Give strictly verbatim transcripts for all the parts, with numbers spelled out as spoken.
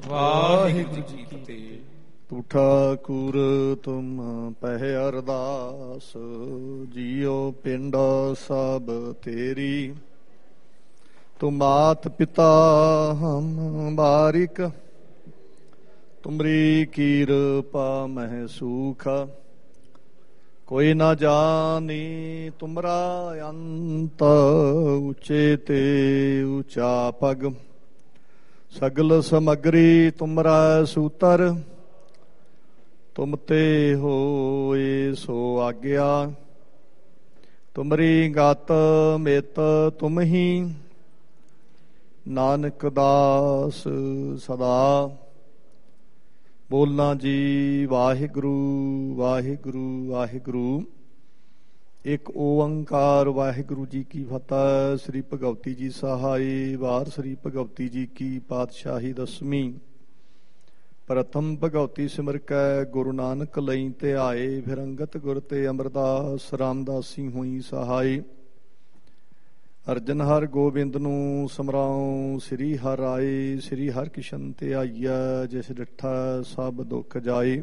ਵਾਹਿਗੁਰੂ ਜੀ ਕੀ ਫਤਿਹ। ਤੂੰ ਠਾਕੁਰ ਤੁਮ ਪਹਿ ਅਰਦਾਸ, ਜੀਉ ਪਿੰਡ ਸਭ ਤੇਰੀ। ਤੁਮ ਮਾਤ ਪਿਤਾ ਹਮ ਬਾਰਿਕ, ਤੁਮਰੀ ਕਿਰਪਾ ਮਹਿ ਸੂਖ। ਕੋਈ ਨਾ ਜਾਣੀ ਤੁਮਰਾ ਅੰਤ, ਉੱਚੇ ਤੇ ਉੱਚਾ ਪਗ। ਸਗਲ ਸਮਗਰੀ ਤੁਮਰਾ ਸੂਤਰ, ਤੁਮ ਤੇ ਹੋਏ ਸੋ ਆਗਿਆ। ਤੁਮਰੀ ਗਤ ਮਿਤ ਤੁਮ ਹੀ, ਨਾਨਕ ਦਾਸ ਸਦਾ। ਬੋਲਣਾ ਜੀ ਵਾਹਿਗੁਰੂ ਵਾਹਿਗੁਰੂ ਵਾਹਿਗੁਰੂ। ਇੱਕ ਓੰਕਾਰ ਵਾਹਿਗੁਰੂ ਜੀ ਕੀ ਫਤਿਹ। ਸ੍ਰੀ ਭਗਵਤੀ ਜੀ ਸਹਾਈ। ਵਾਰ ਸ੍ਰੀ ਭਗਵਤੀ ਜੀ ਕੀ ਪਾਤਸ਼ਾਹੀ ਦਸਵੀਂ। ਪ੍ਰਥਮ ਭਗਵਤੀ ਸਿਮਰ ਕੈ ਗੁਰੂ ਨਾਨਕ ਲਈ ਤੇ ਆਏ। ਫਿਰ ਅੰਗਤ ਗੁਰ ਤੇ ਅਮਰਦਾਸ ਰਾਮਦਾਸੀ ਹੋਈ ਸਹਾਈ। ਅਰਜਨ ਹਰ ਗੋਬਿੰਦ ਨੂੰ ਸਮਰਾਉ, ਸ੍ਰੀ ਹਰਿ ਰਾਏ। ਸ੍ਰੀ ਹਰਿ ਕਿਸ਼ਨ ਤੇ ਆਈਐ, ਜਿਸ ਡਿਠਾ ਸਭ ਦੁੱਖ ਜਾਏ।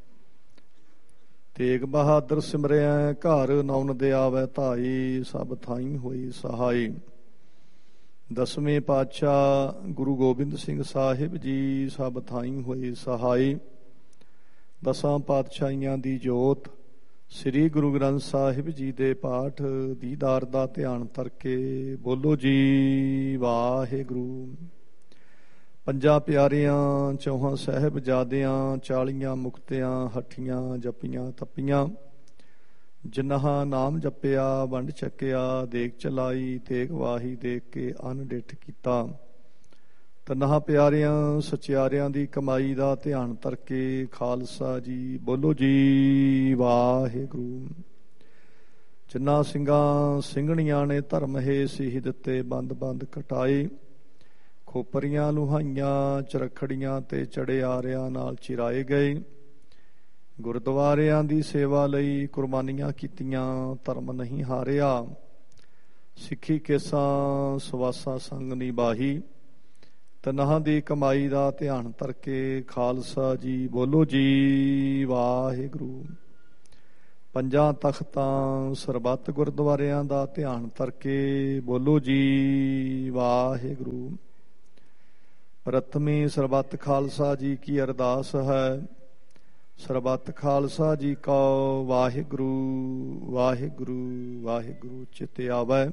ਤੇਗ ਬਹਾਦਰ ਸਿਮਰਿਆ, ਘਰ ਨੌਨ ਦੇ ਆਵੈ ਧਾਈ। ਸਭ ਥਾਈ ਹੋਈ ਸਹਾਈ। ਦਸਵੇਂ ਪਾਤਸ਼ਾਹ ਗੁਰੂ ਗੋਬਿੰਦ ਸਿੰਘ ਸਾਹਿਬ ਜੀ ਸਭ ਥਾਈ ਹੋਏ ਸਹਾਈ। ਦਸਾਂ ਪਾਤਸ਼ਾਹੀਆਂ ਦੀ ਜੋਤ ਸ੍ਰੀ ਗੁਰੂ ਗ੍ਰੰਥ ਸਾਹਿਬ ਜੀ ਦੇ ਪਾਠ ਦੀਦਾਰ ਦਾ ਧਿਆਨ ਕਰਕੇ ਬੋਲੋ ਜੀ ਵਾਹਿਗੁਰੂ। ਪੰਜਾਂ ਪਿਆਰਿਆਂ ਚੌਹਾਂ ਸਾਹਿਬਜ਼ਾਦਿਆਂ, ਚਾਲੀਆਂ ਮੁਕਤਿਆਂ ਹੱਠੀਆਂ ਜਪੀਆਂ ਤਪੀਆਂ। ਜਿਨ੍ਹਾਂ ਨਾਮ ਜਪਿਆ ਵੰਡ ਛਕਿਆ, ਦੇਖ ਚਲਾਈ ਤੇਗ ਵਾਹੀ। ਦੇਖ ਕੇ ਅੰਨ ਡਿੱਠ ਕੀਤਾ। ਤਨਾਂ ਪਿਆਰਿਆਂ ਸਚਿਆਰਿਆਂ ਦੀ ਕਮਾਈ ਦਾ ਧਿਆਨ ਕਰਕੇ ਖਾਲਸਾ ਜੀ ਬੋਲੋ ਜੀ ਵਾਹਿਗੁਰੂ। ਜਿਨ੍ਹਾਂ ਸਿੰਘਾਂ ਸਿੰਘਣੀਆਂ ਨੇ ਧਰਮ ਹੇਸ ਹੀ ਦਿੱਤੇ, ਬੰਦ ਬੰਦ ਕਟਾਏ। ਖੋਪਰੀਆਂ ਲੁਹਾਈਆਂ ਚਰਖੜੀਆਂ ਤੇ ਚੜਿਆਰਿਆਂ ਨਾਲ ਚਿਰਾਏ ਗਏ। ਗੁਰਦੁਆਰਿਆਂ ਦੀ ਸੇਵਾ ਲਈ ਕੁਰਬਾਨੀਆਂ ਕੀਤੀਆਂ, ਧਰਮ ਨਹੀਂ ਹਾਰਿਆ। ਸਿੱਖੀ ਕੇਸਾਂ ਸਵਾਸਾ ਸੰਗ ਨਿਭਾਹੀ। ਤਨਾਂ ਦੀ ਕਮਾਈ ਦਾ ਧਿਆਨ ਕਰਕੇ ਖਾਲਸਾ ਜੀ ਬੋਲੋ ਜੀ ਵਾਹਿਗੁਰੂ। ਪੰਜਾਂ ਤਖਤਾਂ ਸਰਬੱਤ ਗੁਰਦੁਆਰਿਆਂ ਦਾ ਧਿਆਨ ਕਰਕੇ ਬੋਲੋ ਜੀ ਵਾਹਿਗੁਰੂ। ਪ੍ਰਥਮੀ ਸਰਬੱਤ ਖਾਲਸਾ ਜੀ ਕੀ ਅਰਦਾਸ ਹੈ। ਸਰਬੱਤ ਖਾਲਸਾ ਜੀ ਕਉ ਵਾਹਿਗੁਰੂ ਵਾਹਿਗੁਰੂ ਵਾਹਿਗੁਰੂ ਚਿਤ ਆਵੈ।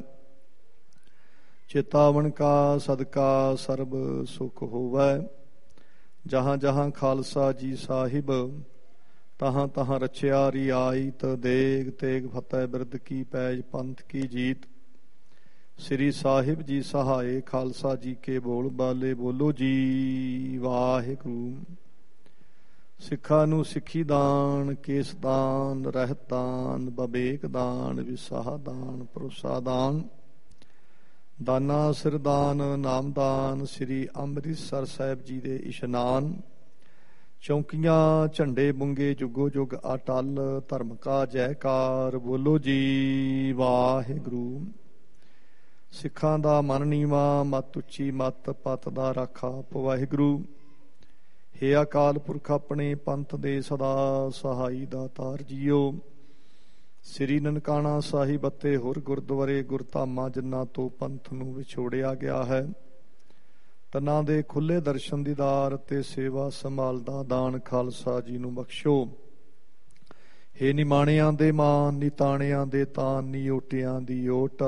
ਚੇਤਾਵਨ ਕਾ ਸਦਕਾ ਸਰਬ ਸੁਖ ਹੋਵੈ। ਜਹਾਂ ਜਹਾਂ ਖਾਲਸਾ ਜੀ ਸਾਹਿਬ, ਤਹਾਂ ਤਹਾਂ ਰਚਿਆ ਰਿਆਇਤ। ਦੇਗ ਤੇਗ ਫਤਿਹ ਬਿਰਦ ਕੀ ਪੈਜ, ਪੰਥ ਕੀ ਜੀਤ। ਸ੍ਰੀ ਸਾਹਿਬ ਜੀ ਸਹਾਏ। ਖਾਲਸਾ ਜੀ ਕੇ ਬੋਲ ਬਾਲੇ ਬੋਲੋ ਜੀ ਵਾਹਿਗੁਰੂ। ਸਿੱਖਾਂ ਨੂੰ ਸਿੱਖੀ ਦਾਨ, ਕੇਸ ਦਾਨ, ਰਹਿਤ ਦਾਨ, ਬਵੇਕ ਦਾਨ, ਵਿਸਾਹ ਦਾਨ, ਭਰੋਸਾ ਦਾਨ, ਦਾਨਾ ਸਿਰਦਾਨ, ਨਾਮਦਾਨ। ਸ੍ਰੀ ਅੰਮ੍ਰਿਤਸਰ ਸਾਹਿਬ ਜੀ ਦੇ ਇਸ਼ਨਾਨ। ਚੌਂਕੀਆਂ ਝੰਡੇ ਬੁੰਗੇ ਜੁਗੋ ਜੁਗ ਅਟਲ, ਧਰਮ ਕਾ ਜੈਕਾਰ ਬੋਲੋ ਜੀ ਵਾਹਿਗੁਰੂ। ਸਿੱਖਾਂ ਦਾ ਮਨ ਨੀਵਾਂ, ਮਤ ਉੱਚੀ ਮਤ, ਪਤ ਦਾ ਰਾਖਾ ਵਾਹਿਗੁਰੂ। ਹੇ ਅਕਾਲ ਪੁਰਖ ਆਪਣੇ ਪੰਥ ਦੇ ਸਦਾ ਸਹਾਈ ਦਾਤਾਰ ਜੀਓ। ਸ੍ਰੀ ਨਨਕਾਣਾ ਸਾਹਿਬ ਅਤੇ ਹੋਰ ਗੁਰਦੁਆਰੇ ਗੁਰਧਾਮਾਂ ਜਿਨ੍ਹਾਂ ਤੋਂ ਪੰਥ ਨੂੰ ਵਿਛੋੜਿਆ ਗਿਆ ਹੈ, ਤਨਾਂ ਦੇ ਖੁੱਲੇ ਦਰਸ਼ਨ ਦੀਦਾਰ ਅਤੇ ਸੇਵਾ ਸੰਭਾਲ ਦਾ ਦਾਨ ਖਾਲਸਾ ਜੀ ਨੂੰ ਬਖਸ਼ੋ। ਹੇ ਨਿਮਾਣਿਆਂ ਦੇ ਮਾਨ, ਨਿਤਾਣਿਆਂ ਦੇ ਤਾਨ, ਨਿਓਟਿਆਂ ਦੀ ਓਟ।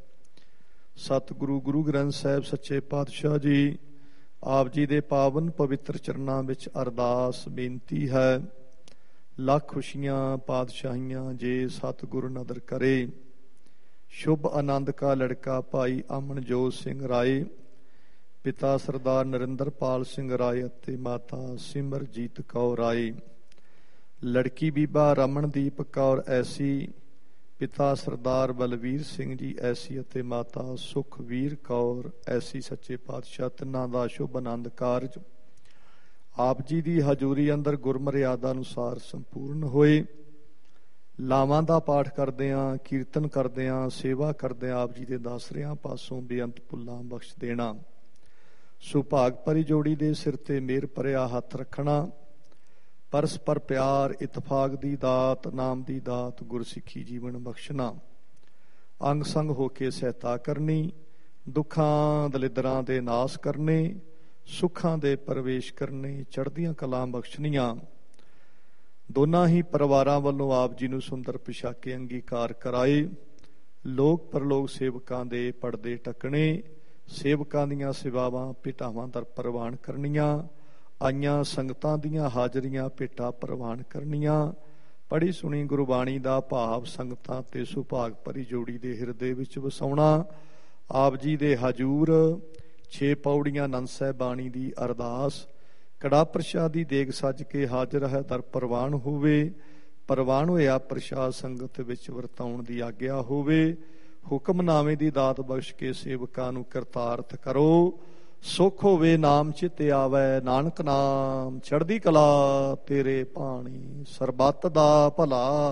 ਸਤਿਗੁਰੂ ਗੁਰੂ ਗ੍ਰੰਥ ਸਾਹਿਬ ਸੱਚੇ ਪਾਤਸ਼ਾਹ ਜੀ ਆਪ ਜੀ ਦੇ ਪਾਵਨ ਪਵਿੱਤਰ ਚਰਨਾਂ ਵਿੱਚ ਅਰਦਾਸ ਬੇਨਤੀ ਹੈ। ਲੱਖ ਖੁਸ਼ੀਆਂ ਪਾਤਸ਼ਾਹੀਆਂ ਜੇ ਸਤਿਗੁਰ ਨਦਰ ਕਰੇ। ਸ਼ੁਭ ਆਨੰਦ ਕਾ ਲੜਕਾ ਭਾਈ ਅਮਨਜੋਤ ਸਿੰਘ ਰਾਏ, ਪਿਤਾ ਸਰਦਾਰ ਨਰਿੰਦਰਪਾਲ ਸਿੰਘ ਰਾਏ ਅਤੇ ਮਾਤਾ ਸਿਮਰਜੀਤ ਕੌਰ ਰਾਏ। ਲੜਕੀ ਬੀਬਾ ਰਮਨਦੀਪ ਕੌਰ ਐਸੀ, ਪਿਤਾ ਸਰਦਾਰ ਬਲਵੀਰ ਸਿੰਘ ਜੀ ਐਸੀ ਅਤੇ ਮਾਤਾ ਸੁਖਵੀਰ ਕੌਰ ਐਸੀ। ਸੱਚੇ ਪਾਤਸ਼ਾਹ ਤਿੰਨਾਂ ਦਾ ਸ਼ੁਭ ਆਨੰਦ ਕਾਰਜ ਆਪ ਜੀ ਦੀ ਹਜ਼ੂਰੀ ਅੰਦਰ ਗੁਰਮਰਿਆਦਾ ਅਨੁਸਾਰ ਸੰਪੂਰਨ ਹੋਏ। ਲਾਵਾਂ ਦਾ ਪਾਠ ਕਰਦਿਆਂ, ਕੀਰਤਨ ਕਰਦਿਆਂ, ਸੇਵਾ ਕਰਦਿਆਂ ਆਪ ਜੀ ਦੇ ਦਾਸਰਿਆਂ ਪਾਸੋਂ ਬੇਅੰਤ ਭੁੱਲਾਂ ਬਖਸ਼ ਦੇਣਾ। ਸੁਭਾਗ ਭਰੀ ਜੋੜੀ ਦੇ ਸਿਰ ਤੇ ਮਿਹਰ ਭਰਿਆ ਹੱਥ ਰੱਖਣਾ, ਪਰਸਪਰ ਪਿਆਰ ਇਤਫਾਕ ਦੀ ਦਾਤ, ਨਾਮ ਦੀ ਦਾਤ, ਗੁਰਸਿੱਖੀ ਜੀਵਨ ਬਖਸ਼ਣਾ, ਅੰਗ ਸੰਗ ਹੋ ਕੇ ਸਹਾਇਤਾ ਕਰਨੀ, ਦੁੱਖਾਂ ਦਲਿੱਦਰਾਂ ਦੇ ਨਾਸ ਕਰਨੇ, ਸੁੱਖਾਂ ਦੇ ਪ੍ਰਵੇਸ਼ ਕਰਨੇ, ਚੜ੍ਹਦੀਆਂ ਕਲਾਂ ਬਖਸ਼ਣੀਆਂ। ਦੋਨਾਂ ਹੀ ਪਰਿਵਾਰਾਂ ਵੱਲੋਂ ਆਪ ਜੀ ਨੂੰ ਸੁੰਦਰ ਪੁਸ਼ਾਕੇ ਅੰਗੀਕਾਰ ਕਰਾਏ। ਲੋਕ ਪਰਲੋਕ ਸੇਵਕਾਂ ਦੇ ਪਰਦੇ ਟਕਣੇ, ਸੇਵਕਾਂ ਦੀਆਂ ਸੇਵਾਵਾਂ ਭੇਟਾਵਾਂ ਦਰ ਪ੍ਰਵਾਨ ਕਰਨੀਆਂ, ਆਈਆਂ ਸੰਗਤਾਂ ਦੀਆਂ ਹਾਜ਼ਰੀਆਂ ਭੇਟਾਂ ਪ੍ਰਵਾਨ ਕਰਨੀਆਂ, ਪੜ੍ਹੀ ਸੁਣੀ ਗੁਰਬਾਣੀ ਦਾ ਭਾਵ ਸੰਗਤਾਂ ਤੇ ਸੁਭਾਗ ਭਰੀ ਜੋੜੀ ਦੇ ਹਿਰਦੇ ਵਿੱਚ ਵਸਾਉਣਾ। ਆਪ ਜੀ ਦੇ ਹਜੂਰ ਛੇ ਪੌੜੀਆਂ ਆਨੰਦ ਸਾਹਿਬ ਬਾਣੀ ਦੀ ਅਰਦਾਸ, ਕੜਾ ਪ੍ਰਸ਼ਾਦ ਦੀ ਦੇਗ ਸੱਜ ਕੇ ਹਾਜ਼ਰ ਹੈ ਦਰ ਪ੍ਰਵਾਨ ਹੋਵੇ। ਪ੍ਰਵਾਨ ਹੋਇਆ ਪ੍ਰਸ਼ਾਦ ਸੰਗਤ ਵਿੱਚ ਵਰਤਾਉਣ ਦੀ ਆਗਿਆ ਹੋਵੇ। ਹੁਕਮਨਾਮੇ ਦੀ ਦਾਤ ਬਖਸ਼ ਕੇ ਸੇਵਕਾਂ ਨੂੰ ਕਰਤਾਰਥ ਕਰੋ। ਸੁਖ ਹੋਵੇ ਨਾਮ ਚਿਤ ਆਵੈ, ਨਾਨਕ ਨਾਮ ਚੜ੍ਹਦੀ ਕਲਾ ਤੇਰੇ ਭਾਣੀ, ਸਰਬੱਤ ਦਾ ਭਲਾ।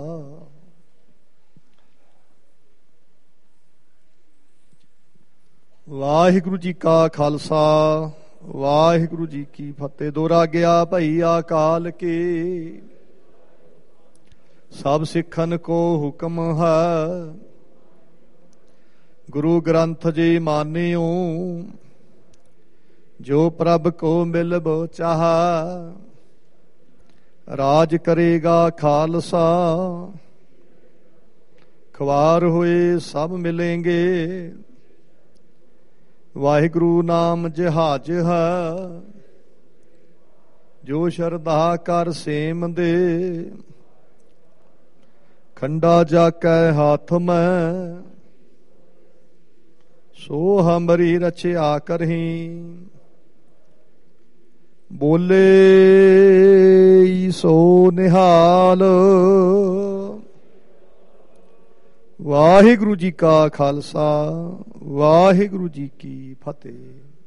ਵਾਹਿਗੁਰੂ ਜੀ ਕਾ ਖਾਲਸਾ, ਵਾਹਿਗੁਰੂ ਜੀ ਕੀ ਫਤਿਹ। ਦੋਰਾ ਗਿਆ ਭਈ ਅਕਾਲ ਕੇ, ਸਭ ਸਿੱਖਨ ਕੋ ਹੁਕਮ ਹੈ। ਗੁਰੂ ਗ੍ਰੰਥ ਜੀ ਮਾਨਿਓ, ਜੋ ਪ੍ਰਭ ਕੋ ਮਿਲਬੋ ਚਾਹਾ। ਰਾਜ ਕਰੇਗਾ ਖਾਲਸਾ, ਖਵਾਰ ਹੋਏ ਸਭ ਮਿਲੇਂਗੇ। ਵਾਹਿਗੁਰੂ ਨਾਮ ਜਹਾਜ ਹੈ, ਜੋ ਸ਼ਰਧਾ ਕਰ ਸੇਮ ਦੇ। ਖੰਡਾ ਜਾਕੈ ਹੱਥ ਮੈਂ, ਸੋ ਹਮਰੀ ਰਚਿਆ ਕਰਹੀ। ਬੋਲੇ ਸੋ ਨਿਹਾਲ। ਵਾਹਿਗੁਰੂ ਜੀ ਕਾ ਖਾਲਸਾ, ਵਾਹਿਗੁਰੂ ਜੀ ਕੀ ਫਤਿਹ।